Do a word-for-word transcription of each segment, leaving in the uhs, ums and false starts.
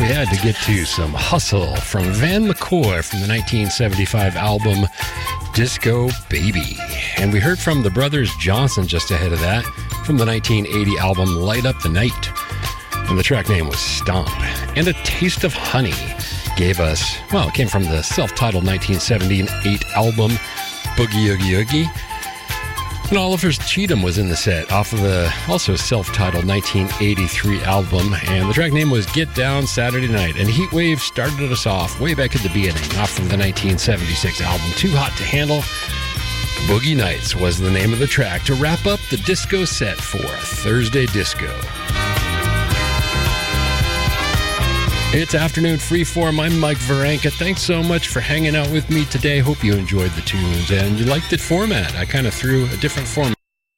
had to get to some Hustle from Van McCoy from the nineteen seventy-five album Disco Baby. And we heard from the Brothers Johnson just ahead of that from the nineteen eighty album Light Up the Night. And the track name was Stomp. And A Taste of Honey gave us, well, it came from the self-titled nineteen seventy-eight album Boogie Oogie Oogie. And Oliver Cheatham was in the set off of a also self-titled nineteen eighty-three album, and the track name was Get Down Saturday Night. And Heatwave started us off way back at the beginning, off of the nineteen seventy-six album Too Hot to Handle. Boogie Nights was the name of the track to wrap up the disco set for Thursday Disco. It's Afternoon Freeform. I'm Mike Varanka. Thanks so much for hanging out with me today. Hope you enjoyed the tunes and you liked the format. I kind of threw a different format.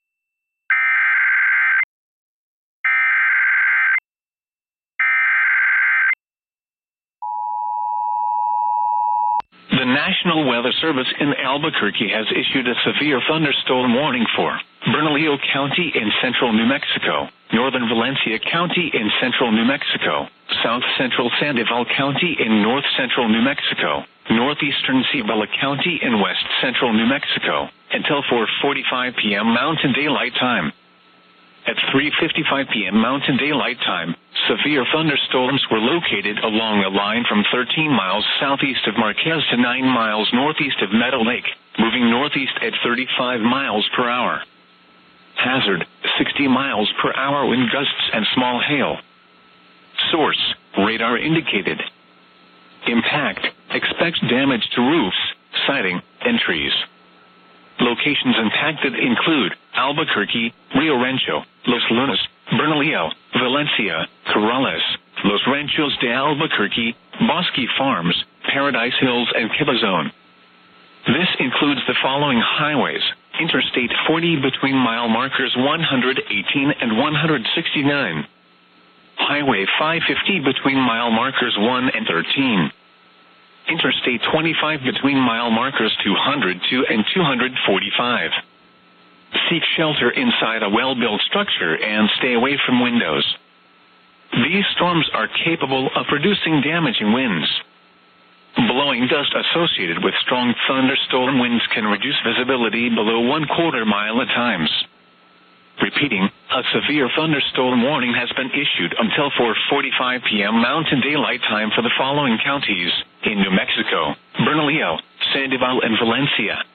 The National Weather Service in Albuquerque has issued a severe thunderstorm warning for Bernalillo County in central New Mexico, northern Valencia County in central New Mexico, south central Sandoval County in north central New Mexico, northeastern Cibola County in west central New Mexico, until four forty-five p.m. Mountain Daylight Time. At three fifty-five p.m. Mountain Daylight Time, severe thunderstorms were located along a line from thirteen miles southeast of Marquez to nine miles northeast of Meadow Lake, moving northeast at thirty-five miles per hour. Hazard, sixty miles per hour wind gusts and small hail. Source, radar indicated. Impact, expect damage to roofs, siding, and trees. Locations impacted include Albuquerque, Rio Rancho, Los Lunas, Bernalillo, Valencia, Corrales, Los Ranchos de Albuquerque, Bosque Farms, Paradise Hills, and Cabazon. This includes the following highways: Interstate forty between mile markers one hundred eighteen and one hundred sixty-nine. Highway five fifty between mile markers one and thirteen. Interstate twenty-five between mile markers two hundred two and two hundred forty-five. Seek shelter inside a well-built structure and stay away from windows. These storms are capable of producing damaging winds. Blowing dust associated with strong thunderstorm winds can reduce visibility below one quarter mile at times. Repeating, a severe thunderstorm warning has been issued until four forty-five p.m. Mountain Daylight Time for the following counties in New Mexico: Bernalillo, Sandoval, and Valencia.